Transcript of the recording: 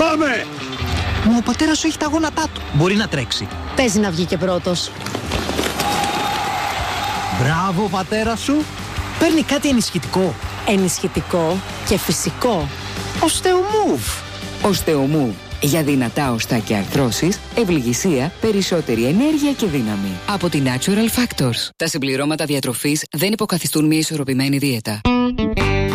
Πάμε! Μα ο πατέρας σου έχει τα γόνατά του. Μπορεί να τρέξει. Παίζει να βγει και πρώτος. Μπράβο, πατέρα σου. Παίρνει κάτι ενισχυτικό. Ενισχυτικό και φυσικό. Osteomove. Osteomove. Για δυνατά οστά και αρθρώσεις, ευληγησία, περισσότερη ενέργεια και δύναμη. Από τη Natural Factors. Τα συμπληρώματα διατροφής δεν υποκαθιστούν μια ισορροπημένη δίαιτα.